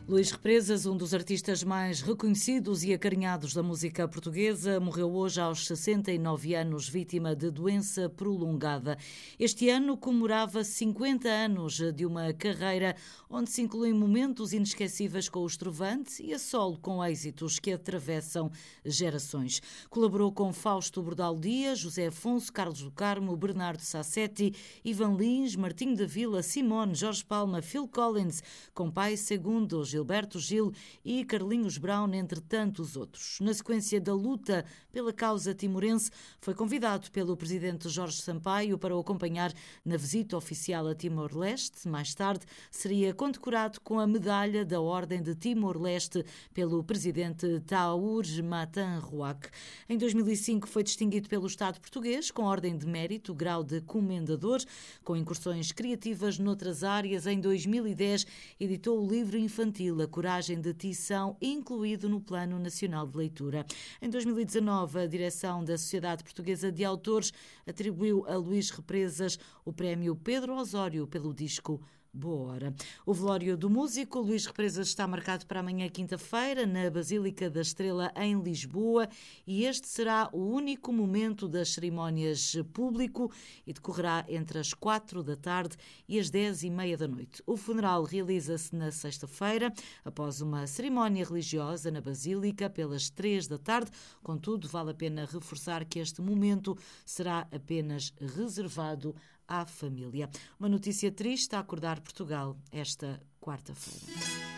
Luís Represas, um dos artistas mais reconhecidos e acarinhados da música portuguesa, morreu hoje aos 69 anos, vítima de doença prolongada. Este ano comemorava 50 anos de uma carreira onde se incluem momentos inesquecíveis com o Estrovante e a solo com êxitos que atravessam gerações. Colaborou com Fausto Bordalo Dias, José Afonso, Carlos do Carmo, Bernardo Sassetti, Ivan Lins, Martinho da Vila, Simone, Jorge Palma, Phil Collins, Compai Segundo, Gilberto Gil e Carlinhos Brown, entre tantos outros. Na sequência da luta pela causa timorense, foi convidado pelo presidente Jorge Sampaio para o acompanhar na visita oficial a Timor-Leste. Mais tarde, seria condecorado com a medalha da Ordem de Timor-Leste pelo presidente Taur Matan Ruac. Em 2005, foi distinguido pelo Estado português com a Ordem de Mérito, grau de Comendador, com incursões criativas noutras áreas. Em 2010, editou o livro infantil A Coragem de Tição, incluído no Plano Nacional de Leitura. Em 2019, a direção da Sociedade Portuguesa de Autores atribuiu a Luís Represas o prémio Pedro Osório pelo disco Boa Hora. O velório do músico Luís Represas está marcado para amanhã, quinta-feira, na Basílica da Estrela, em Lisboa, e este será o único momento das cerimónias público e decorrerá entre as 4 da tarde e as 10h30 da noite. O funeral realiza-se na sexta-feira, após uma cerimónia religiosa na Basílica, pelas 3 da tarde. Contudo, vale a pena reforçar que este momento será apenas reservado à família. Uma notícia triste a acordar Portugal esta quarta-feira.